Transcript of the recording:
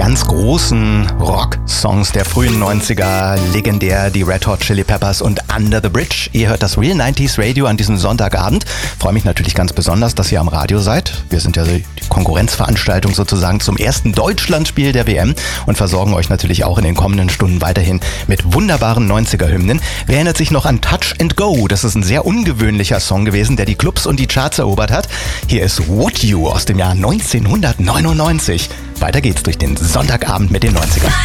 ganz großen Rock-Songs der frühen 90er, legendär die Red Hot Chili Peppers und Under the Bridge. Ihr hört das Real 90s Radio an diesem Sonntagabend. Freue mich natürlich ganz besonders, dass ihr am Radio seid. Wir sind ja die Konkurrenzveranstaltung sozusagen zum ersten Deutschlandspiel der WM und versorgen euch natürlich auch in den kommenden Stunden weiterhin mit wunderbaren 90er-Hymnen. Wer erinnert sich noch an Touch and Go? Das ist ein sehr ungewöhnlicher Song gewesen, der die Clubs und die Charts erobert hat. Hier ist Would You aus dem Jahr 1999. Weiter geht's durch den Sonntagabend mit den 90ern.